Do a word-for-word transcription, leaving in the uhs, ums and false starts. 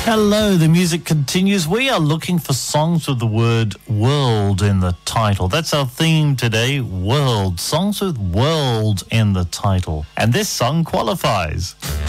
Hello, the music continues. We are looking for songs with the word world in the title. That's our theme today, world. Songs with world in the title. And this song qualifies.